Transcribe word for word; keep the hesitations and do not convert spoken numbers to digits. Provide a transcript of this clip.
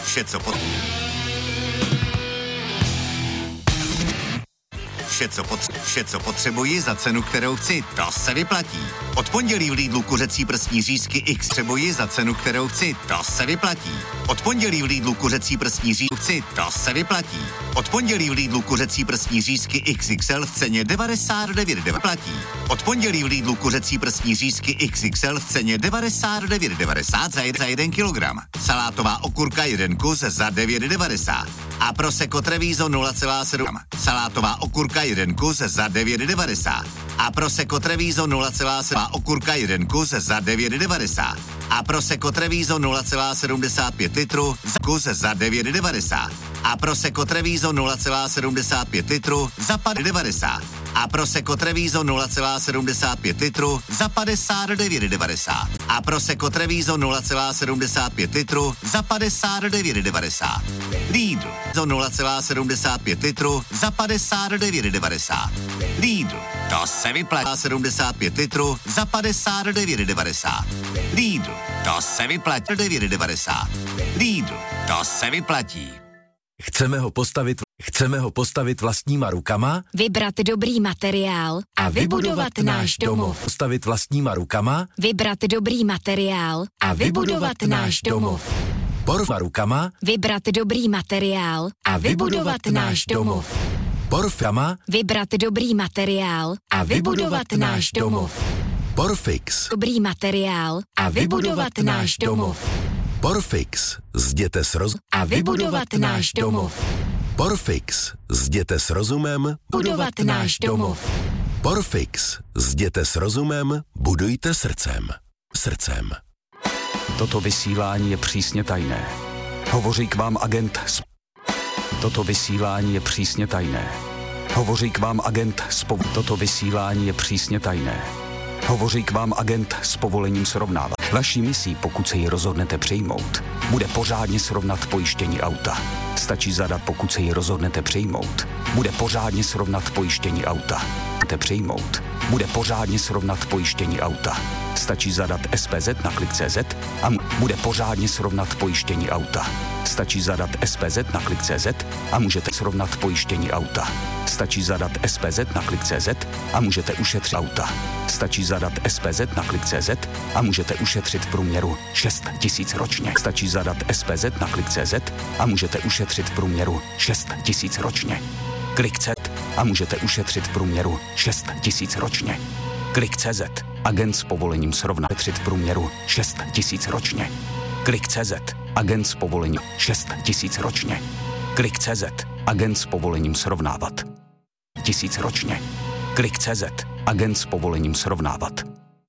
Vše, co pot... Vše, co, potře- vše, co potřebuji za cenu, kterou chci, to se vyplatí. Od pondělí v Lidlu kuřecí prsní řízky X potřebuji za cenu, kterou chci, to se vyplatí. Od pondělí v Lidlu kuřecí prsní řízky chci, to se vyplatí. Od pondělí v Lidlu kuřecí prsní řízky X X L v ceně devadesát devět devadesát. Od pondělí v Lidlu kuřecí prsní řízky X X L v ceně devadesát devět devadesát za, za jeden kilogram. Salátová okurka jeden kus za devět devadesát. A Prosecco Treviso nula celá sedm. Salátová okurka jeden kus za devět devadesát. A Prosecco Treviso nula celá sedm. Okurka jeden kus za devět devadesát. A Prosecco Treviso nula celá sedmdesát pět litru za kus za devět devadesát. A Prosecco Treviso nula celá sedmdesát pět litru za padesát devadesát. A Prosecco Treviso nula celá sedmdesát pět litru za padesát devět devadesát. A Prosecco Treviso nula celá sedmdesát pět litru za padesát devět devadesát. Lidl nula celá sedmdesát pět litru za padesát devět devadesát. Lidl, to se vyplatí. sedmdesát pět litru za padesát devět devadesát. Lidl, to se vyplatí. devět devadesát. Lidl, to se vyplatí. Chceme ho postavit, chceme ho postavit vlastníma rukama, vybrat dobrý materiál a vybudovat náš domov. Postavit vlastníma rukama, vybrat dobrý materiál a vybudovat náš domov. Porfma rukama, vybrat dobrý materiál a vybudovat náš domov. Porfama, vybrat dobrý materiál a vybudovat náš domov. Porfix, dobrý materiál a vybudovat náš domov. Porfix, zděte s roz... a vybudovat náš domov. Porfix, zděte s rozumem, budovat náš domov. Porfix, zděte s rozumem, budujte srdcem. Srdcem. Toto vysílání je přísně tajné. Hovoří k vám agent z... Toto vysílání je přísně tajné. Hovoří k vám agent z... Pov... Toto vysílání je přísně tajné. Hovoří k vám agent s povolením srovnávat. Vaší misí, pokud se ji rozhodnete přijmout, bude pořádně srovnat pojištění auta. Stačí zadat, pokud se ji rozhodnete přijmout, bude pořádně srovnat pojištění auta. Chcete přijmout, bude pořádně srovnat pojištění auta. Stačí zadat S P Z na klik tečka cé zet a m- bude pořádně srovnat pojištění auta. Stačí zadat S P Z na klik tečka cé zet a můžete srovnat pojištění auta. Stačí zadat S P Z na klik tečka cé zet a můžete ušetřit auta. Stačí zadat S P Z na klik tečka cé zet a můžete ušetřit v průměru šest tisíc ročně. Stačí zadat S P Z na klik tečka cé zet a můžete ušetřit v průměru šest tisíc ročně. Klik tečka cé zet a můžete ušetřit v průměru šest tisíc ročně. Klik tečka cé zet. Agent s povolením srovnat v průměru šest tisíc ročně. Klik tečka cé zet. Agent s povolením šest tisíc ročně. Klik tečka cé zet. Agent s povolením srovnávat. Tisíc ročně. Klik tečka cé zet. Agent s povolením srovnávat.